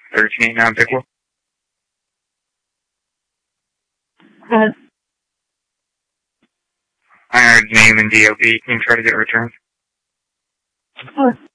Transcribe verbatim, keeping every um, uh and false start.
thirteen eighty-nine Pickle. Uh, I heard name and D O B. Can you try to get a return? oh,